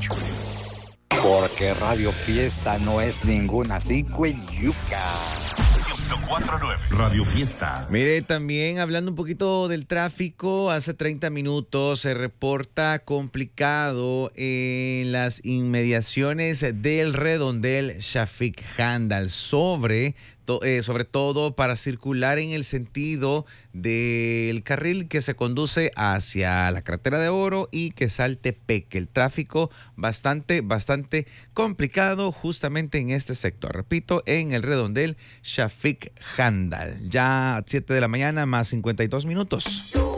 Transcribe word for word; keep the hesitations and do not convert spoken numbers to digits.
Porque Radio Fiesta no es ninguna cinco y yuca. ciento cuatro punto nueve Radio Fiesta. Mire, también hablando un poquito del tráfico, hace treinta minutos se reporta complicado en las inmediaciones del redondel Shafiq Handal, sobre, to, eh, sobre todo para circular en el sentido del carril que se conduce hacia la carretera de Oro y Quesaltepeque. El tráfico bastante, bastante complicado justamente en este sector. Repito, en el redondel Shafiq Handal. Ya a siete de la mañana más cincuenta y dos minutos.